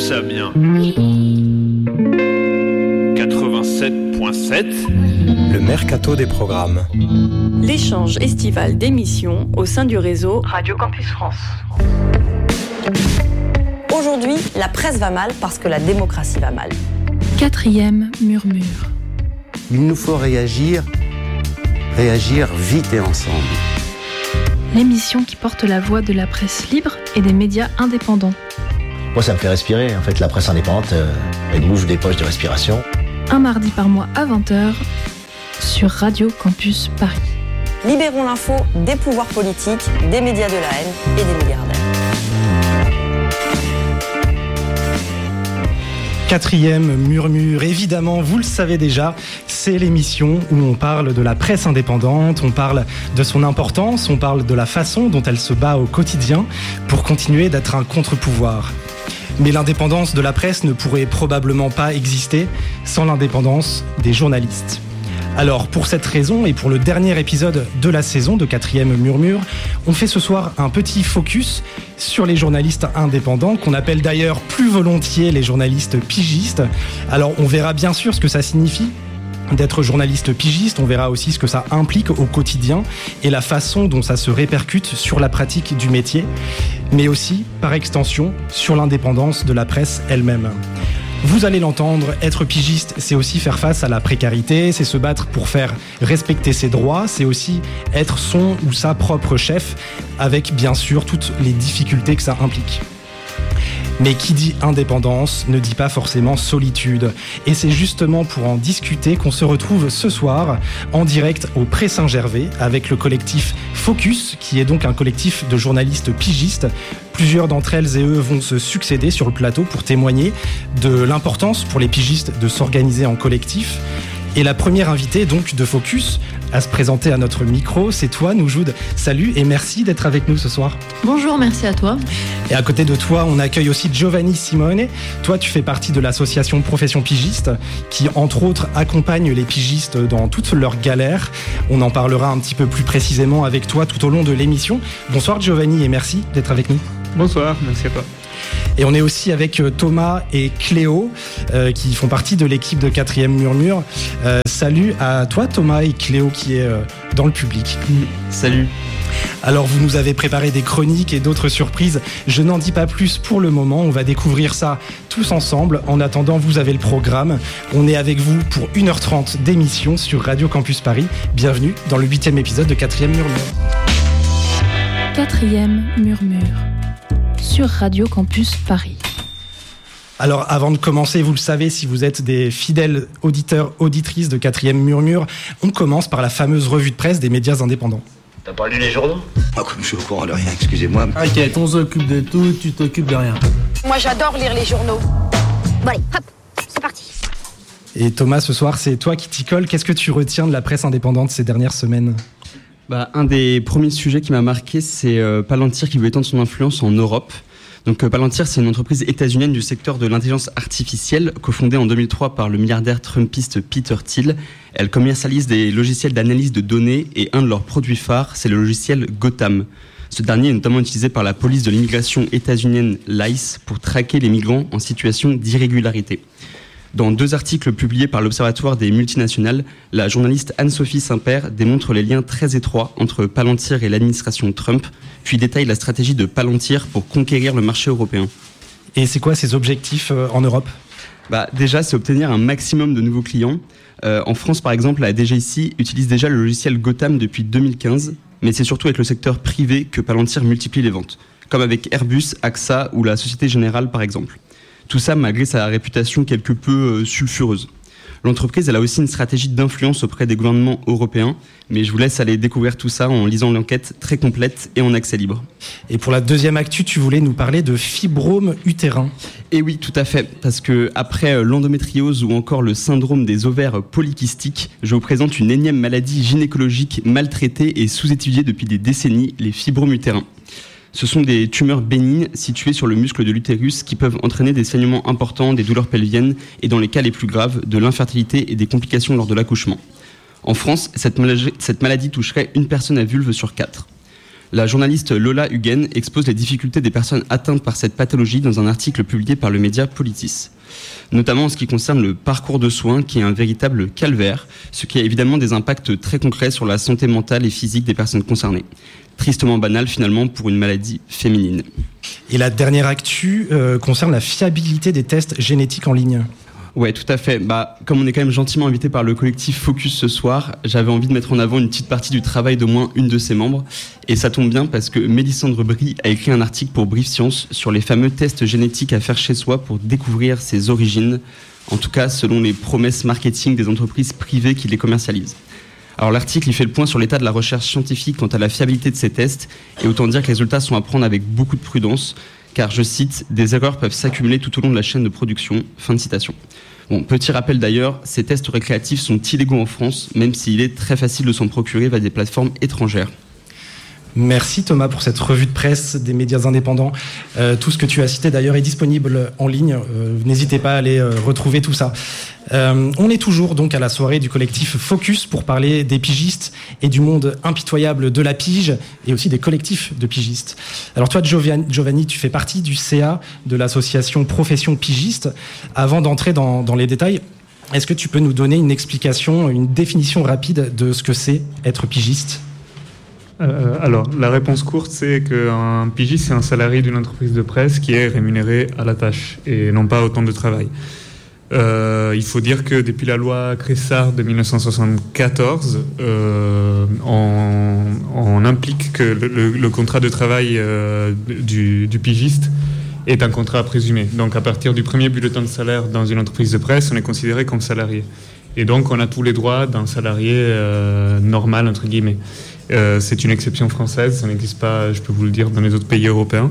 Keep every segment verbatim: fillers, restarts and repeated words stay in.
ça bien. quatre-vingt-sept virgule sept. Le mercato des programmes. L'échange estival d'émissions au sein du réseau Radio Campus France. Aujourd'hui, la presse va mal parce que la démocratie va mal. Quatrième murmure. Il nous faut réagir, réagir vite et ensemble. L'émission qui porte la voix de la presse libre et des médias indépendants. Moi, ça me fait respirer. En fait, la presse indépendante, euh, elle m'ouvre des poches de respiration. Un mardi par mois à vingt heures sur Radio Campus Paris. Libérons l'info des pouvoirs politiques, des médias de la haine et des milliardaires. Quatrième murmure, évidemment, vous le savez déjà, c'est l'émission où on parle de la presse indépendante, on parle de son importance, on parle de la façon dont elle se bat au quotidien pour continuer d'être un contre-pouvoir. Mais l'indépendance de la presse ne pourrait probablement pas exister sans l'indépendance des journalistes. Alors, pour cette raison et pour le dernier épisode de la saison de Quatrième Murmure, on fait ce soir un petit focus sur les journalistes indépendants, qu'on appelle d'ailleurs plus volontiers les journalistes pigistes. Alors, on verra bien sûr ce que ça signifie d'être journaliste pigiste, on verra aussi ce que ça implique au quotidien et la façon dont ça se répercute sur la pratique du métier, mais aussi, par extension, sur l'indépendance de la presse elle-même. Vous allez l'entendre, être pigiste, c'est aussi faire face à la précarité, c'est se battre pour faire respecter ses droits, c'est aussi être son ou sa propre chef, avec bien sûr toutes les difficultés que ça implique. Mais qui dit indépendance ne dit pas forcément solitude. Et c'est justement pour en discuter qu'on se retrouve ce soir en direct au Pré Saint-Gervais avec le collectif Focus, qui est donc un collectif de journalistes pigistes. Plusieurs d'entre elles et eux vont se succéder sur le plateau pour témoigner de l'importance pour les pigistes de s'organiser en collectif. Et la première invitée donc de Focus à se présenter à notre micro, c'est toi, Noujoud. Salut et merci d'être avec nous ce soir. Bonjour, merci à toi. Et à côté de toi, on accueille aussi Giovanni Simone. Toi, tu fais partie de l'association Profession Pigiste qui, entre autres, accompagne les pigistes dans toutes leurs galères. On en parlera un petit peu plus précisément avec toi tout au long de l'émission. Bonsoir Giovanni et merci d'être avec nous. Bonsoir, merci à toi. Et on est aussi avec Thomas et Cléo euh, qui font partie de l'équipe de Quatrième Murmure. Euh, salut à toi Thomas et Cléo qui est euh, dans le public. Salut. Alors vous nous avez préparé des chroniques et d'autres surprises. Je n'en dis pas plus pour le moment. On va découvrir ça tous ensemble. En attendant, vous avez le programme. On est avec vous pour une heure trente d'émission sur Radio Campus Paris. Bienvenue dans le huitième épisode de Quatrième Murmure. Quatrième Murmure sur Radio Campus Paris. Alors avant de commencer, vous le savez, si vous êtes des fidèles auditeurs, auditrices de Quatrième Murmure, on commence par la fameuse revue de presse des médias indépendants. T'as pas lu les journaux ? Ah, comme je suis au courant de rien, excusez-moi. Ok, on s'occupe de tout, tu t'occupes de rien. Moi j'adore lire les journaux. Bon allez, hop, c'est parti. Et Thomas, ce soir, c'est toi qui t'y colle. Qu'est-ce que tu retiens de la presse indépendante ces dernières semaines ? Bah, un des premiers sujets qui m'a marqué, c'est euh, Palantir qui veut étendre son influence en Europe. Donc euh, Palantir, c'est une entreprise états-unienne du secteur de l'intelligence artificielle, cofondée en deux mille trois par le milliardaire trumpiste Peter Thiel. Elle commercialise des logiciels d'analyse de données et un de leurs produits phares, c'est le logiciel Gotham. Ce dernier est notamment utilisé par la police de l'immigration états-unienne, l'I C E, pour traquer les migrants en situation d'irrégularité. Dans deux articles publiés par l'Observatoire des multinationales, la journaliste Anne-Sophie Saint-Père démontre les liens très étroits entre Palantir et l'administration Trump, puis détaille la stratégie de Palantir pour conquérir le marché européen. Et c'est quoi ses objectifs euh, en Europe ? Bah, déjà, c'est obtenir un maximum de nouveaux clients. Euh, en France, par exemple, la D G I C utilise déjà le logiciel Gotham depuis deux mille quinze, mais c'est surtout avec le secteur privé que Palantir multiplie les ventes, comme avec Airbus, A X A ou la Société Générale, par exemple. Tout ça malgré sa réputation quelque peu euh, sulfureuse. L'entreprise elle a aussi une stratégie d'influence auprès des gouvernements européens, mais je vous laisse aller découvrir tout ça en lisant l'enquête très complète et en accès libre. Et pour la deuxième actu, tu voulais nous parler de fibrome utérin. Et oui, tout à fait, parce que après l'endométriose ou encore le syndrome des ovaires polykystiques, je vous présente une énième maladie gynécologique maltraitée et sous-étudiée depuis des décennies, les fibromes utérins. Ce sont des tumeurs bénignes situées sur le muscle de l'utérus qui peuvent entraîner des saignements importants, des douleurs pelviennes et, dans les cas les plus graves, de l'infertilité et des complications lors de l'accouchement. En France, cette maladie, cette maladie toucherait une personne à vulve sur quatre. La journaliste Lola Huguen expose les difficultés des personnes atteintes par cette pathologie dans un article publié par le média Politis. Notamment en ce qui concerne le parcours de soins qui est un véritable calvaire, ce qui a évidemment des impacts très concrets sur la santé mentale et physique des personnes concernées. Tristement banal finalement pour une maladie féminine. Et la dernière actu euh, concerne la fiabilité des tests génétiques en ligne. Ouais, tout à fait. Bah, comme on est quand même gentiment invité par le collectif Focus ce soir, j'avais envie de mettre en avant une petite partie du travail d'au moins une de ses membres. Et ça tombe bien parce que Mélissandre Brie a écrit un article pour Brief Science sur les fameux tests génétiques à faire chez soi pour découvrir ses origines, en tout cas selon les promesses marketing des entreprises privées qui les commercialisent. Alors l'article, il fait le point sur l'état de la recherche scientifique quant à la fiabilité de ces tests, et autant dire que les résultats sont à prendre avec beaucoup de prudence, car, je cite, « des erreurs peuvent s'accumuler tout au long de la chaîne de production ». Fin de citation. Bon, petit rappel d'ailleurs, ces tests récréatifs sont illégaux en France, même s'il est très facile de s'en procurer via des plateformes étrangères. Merci Thomas pour cette revue de presse des médias indépendants. Euh, tout ce que tu as cité d'ailleurs est disponible en ligne. Euh, n'hésitez pas à aller euh, retrouver tout ça. Euh, on est toujours donc à la soirée du collectif Focus pour parler des pigistes et du monde impitoyable de la pige et aussi des collectifs de pigistes. Alors toi Giovanni, tu fais partie du C A de l'association Profession Pigiste. Avant d'entrer dans, dans les détails, est-ce que tu peux nous donner une explication, une définition rapide de ce que c'est être pigiste ? Euh, alors, la réponse courte, c'est qu'un pigiste, c'est un salarié d'une entreprise de presse qui est rémunéré à la tâche et non pas au temps de travail. Euh, il faut dire que depuis la loi Cressard de dix-neuf cent soixante-quatorze, euh, on, on implique que le, le, le contrat de travail euh, du, du pigiste est un contrat présumé. Donc, à partir du premier bulletin de salaire dans une entreprise de presse, on est considéré comme salarié. Et donc, on a tous les droits d'un salarié euh, normal, entre guillemets. Euh, c'est une exception française, ça n'existe pas, je peux vous le dire, dans les autres pays européens.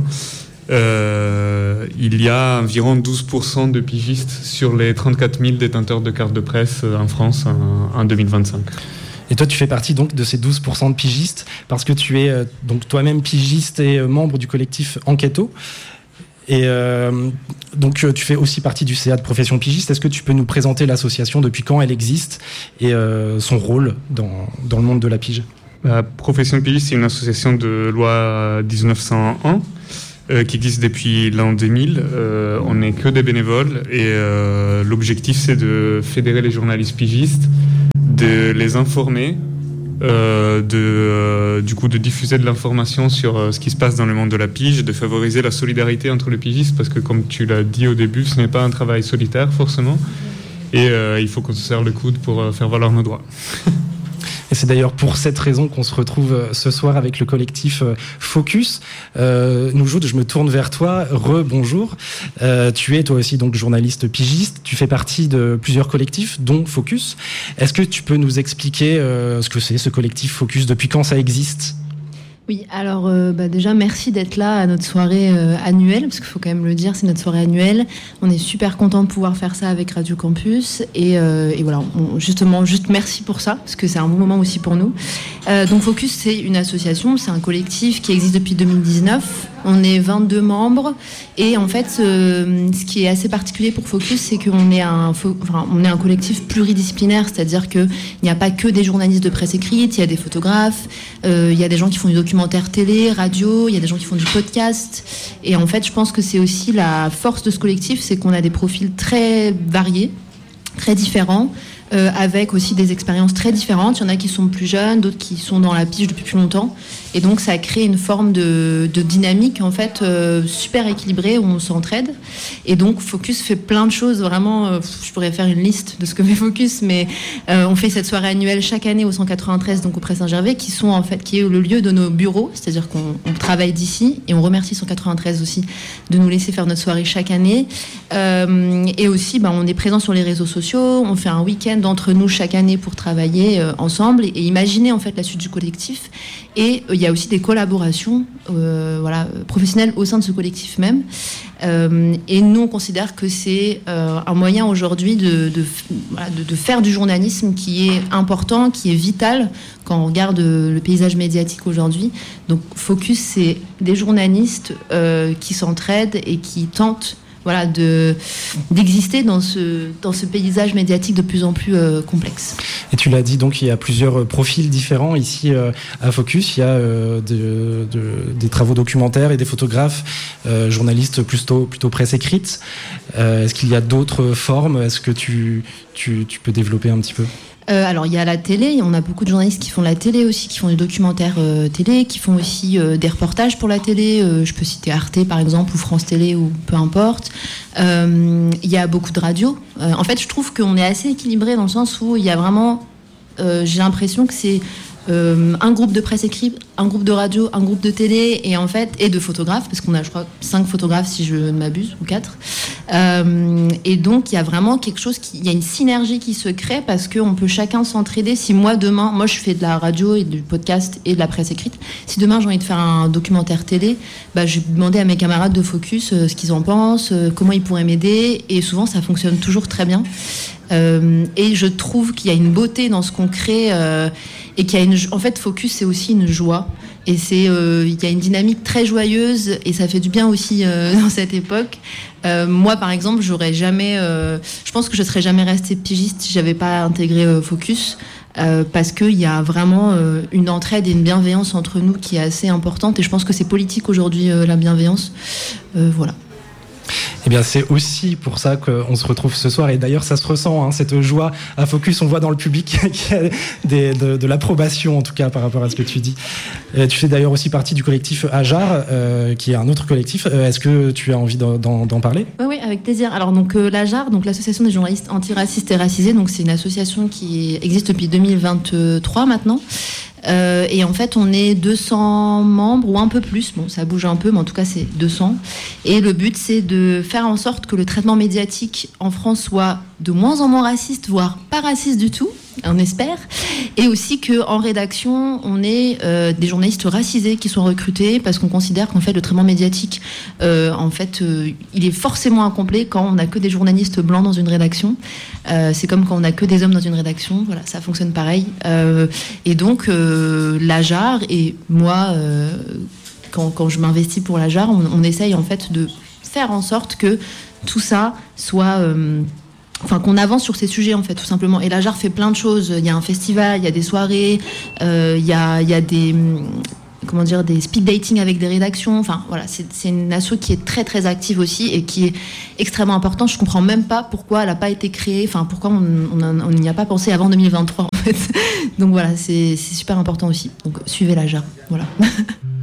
Euh, il y a environ douze pour cent de pigistes sur les trente-quatre mille détenteurs de cartes de presse en France en, en deux mille vingt-cinq. Et toi, tu fais partie donc de ces douze pour cent de pigistes parce que tu es euh, donc toi-même pigiste et euh, membre du collectif Enquêto. Et euh, donc tu fais aussi partie du C A de Profession Pigiste. Est-ce que tu peux nous présenter l'association, depuis quand elle existe et euh, son rôle dans, dans le monde de la pige ? La Profession Pigiste, c'est une association de loi dix-neuf cent un euh, qui existe depuis l'an deux mille. Euh, on n'est que des bénévoles et euh, l'objectif, c'est de fédérer les journalistes pigistes, de les informer, euh, de, euh, du coup, de diffuser de l'information sur euh, ce qui se passe dans le monde de la pige, de favoriser la solidarité entre les pigistes, parce que comme tu l'as dit au début, ce n'est pas un travail solitaire forcément, et euh, il faut qu'on se serre le coude pour euh, faire valoir nos droits. Et c'est d'ailleurs pour cette raison qu'on se retrouve ce soir avec le collectif Focus. Euh, Noujoud, je me tourne vers toi. Re-bonjour. Euh, tu es toi aussi donc journaliste pigiste. Tu fais partie de plusieurs collectifs, dont Focus. Est-ce que tu peux nous expliquer euh, ce que c'est, ce collectif Focus ? Depuis quand ça existe ? Oui, alors euh, bah déjà merci d'être là à notre soirée euh, annuelle, parce qu'il faut quand même le dire, c'est notre soirée annuelle. On est super content de pouvoir faire ça avec Radio Campus et, euh, et voilà, on, justement, juste merci pour ça, parce que c'est un bon moment aussi pour nous. Euh, donc Focus, c'est une association, c'est un collectif qui existe depuis deux mille dix-neuf. On est vingt-deux membres et en fait, euh, ce qui est assez particulier pour Focus, c'est qu'on est un, enfin, on est un collectif pluridisciplinaire, c'est-à-dire qu'il n'y a pas que des journalistes de presse écrite, il y a des photographes, euh, il y a des gens qui font du documentaire télé, radio, il y a des gens qui font du podcast. Et en fait, je pense que c'est aussi la force de ce collectif, c'est qu'on a des profils très variés, très différents, euh, avec aussi des expériences très différentes. Il y en a qui sont plus jeunes, d'autres qui sont dans la pige depuis plus longtemps. Et donc, ça crée une forme de, de dynamique, en fait, euh, super équilibrée, où on s'entraide. Et donc, Focus fait plein de choses, vraiment, euh, je pourrais faire une liste de ce que fait Focus, mais euh, on fait cette soirée annuelle chaque année au cent quatre-vingt-treize, donc au Pré Saint-Gervais, qui sont, en fait, qui est le lieu de nos bureaux, c'est-à-dire qu'on on travaille d'ici, et on remercie cent quatre-vingt-treize aussi de nous laisser faire notre soirée chaque année. Euh, et aussi, bah, on est présent sur les réseaux sociaux, on fait un week-end entre nous chaque année pour travailler euh, ensemble et, et imaginer, en fait, la suite du collectif. Et il euh, y a aussi des collaborations euh, voilà, professionnelles au sein de ce collectif même. Euh, et nous, on considère que c'est euh, un moyen aujourd'hui de, de, voilà, de, de faire du journalisme qui est important, qui est vital quand on regarde le paysage médiatique aujourd'hui. Donc, Focus, c'est des journalistes euh, qui s'entraident et qui tentent voilà, de, d'exister dans ce, dans ce paysage médiatique de plus en plus euh, complexe. Et tu l'as dit, donc il y a plusieurs profils différents ici euh, à Focus. Il y a euh, de, de, des travaux documentaires et des photographes, euh, journalistes plutôt, plutôt presse écrite. Euh, est-ce qu'il y a d'autres formes ? Est-ce que tu, tu, tu peux développer un petit peu ? Euh, alors il y a la télé, on a beaucoup de journalistes qui font la télé aussi, qui font des documentaires euh, télé, qui font aussi euh, des reportages pour la télé. Euh, je peux citer Arte par exemple, ou France Télé, ou peu importe. Euh, il y a beaucoup de radio. Euh, en fait, je trouve qu'on est assez équilibré dans le sens où il y a vraiment, euh, j'ai l'impression que c'est Euh, un groupe de presse écrite, un groupe de radio, un groupe de télé et en fait et de photographes parce qu'on a je crois cinq photographes si je ne m'abuse ou quatre euh, et donc il y a vraiment quelque chose qui, il y a une synergie qui se crée parce qu'on peut chacun s'entraider. Si moi demain, moi je fais de la radio et du podcast et de la presse écrite, si demain j'ai envie de faire un documentaire télé, bah, je vais demander à mes camarades de Focus euh, ce qu'ils en pensent, euh, comment ils pourraient m'aider et souvent ça fonctionne toujours très bien. Euh, et je trouve qu'il y a une beauté dans ce qu'on crée euh, et qu'il y a une, en fait Focus c'est aussi une joie et c'est euh, il y a une dynamique très joyeuse et ça fait du bien aussi euh, dans cette époque. Euh, moi par exemple j'aurais jamais euh, je pense que je serais jamais restée pigiste si j'avais pas intégré euh, Focus euh, parce qu'il y a vraiment euh, une entraide et une bienveillance entre nous qui est assez importante et je pense que c'est politique aujourd'hui euh, la bienveillance euh, voilà. Eh bien, c'est aussi pour ça qu'on se retrouve ce soir. Et d'ailleurs, ça se ressent, hein, cette joie à Focus. On voit dans le public qu'il y a des, de, de l'approbation, en tout cas, par rapport à ce que tu dis. Et tu fais d'ailleurs aussi partie du collectif Ajar, euh, qui est un autre collectif. Euh, est-ce que tu as envie d'en, d'en parler ? Oui, oui, avec plaisir. Alors, donc, euh, l'Ajar, donc l'association des journalistes antiracistes et racisés, donc c'est une association qui existe depuis deux mille vingt-trois maintenant. Euh, et en fait, on est deux cents membres ou un peu plus. Bon, ça bouge un peu, mais en tout cas, c'est deux cents. Et le but, c'est de faire en sorte que le traitement médiatique en France soit de moins en moins raciste, voire pas raciste du tout, on espère. Et aussi qu'en rédaction, on ait euh, des journalistes racisés qui sont recrutés parce qu'on considère qu'en fait, le traitement médiatique, euh, en fait, euh, il est forcément incomplet quand on n'a que des journalistes blancs dans une rédaction. Euh, c'est comme quand on n'a que des hommes dans une rédaction. Voilà, ça fonctionne pareil. Euh, et donc, euh, l'Ajar et moi, euh, quand, quand je m'investis pour l'Ajar, on, on essaye en fait de faire en sorte que tout ça soit... Euh, Enfin, qu'on avance sur ces sujets, en fait, tout simplement. Et l'Ajar fait plein de choses. Il y a un festival, il y a des soirées, euh, il y a, il y a des, comment dire, des speed dating avec des rédactions. Enfin, voilà, c'est, c'est une asso qui est très, très active aussi et qui est extrêmement importante. Je comprends même pas pourquoi elle n'a pas été créée, enfin, pourquoi on n'y a pas pensé avant deux mille vingt-trois, en fait. Donc voilà, c'est, c'est super important aussi. Donc, suivez l'Ajar. Voilà.